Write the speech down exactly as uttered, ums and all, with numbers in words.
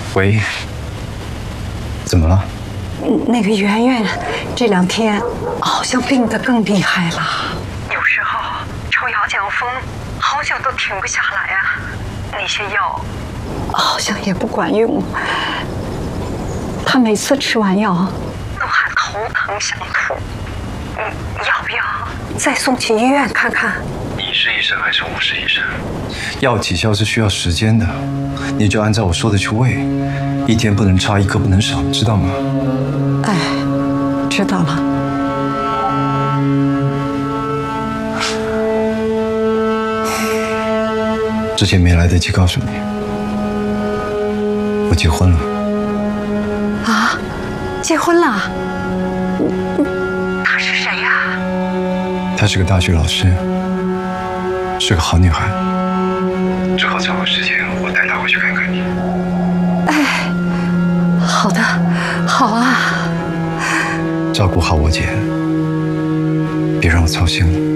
喂，怎么了？ 那个圆圆这两天好像病得更厉害了，有时候抽腰降风，好像都停不下来啊。那些药好像也不管用，他每次吃完药都喊头疼想吐。你要不要再送去医院看看？ 你是医生还是我是医生？药起效是需要时间的，你就按照我说的去喂，一天不能差，一颗不能少，知道吗？ 哎，知道了。 之前没来得及告诉你，我结婚了。 啊，结婚了？她是谁呀？ 她是个大学老师，是个好女孩。正好找个时间，我带她回去看看你。 哎，好的，好啊。 照顾好我姐，别让我操心了。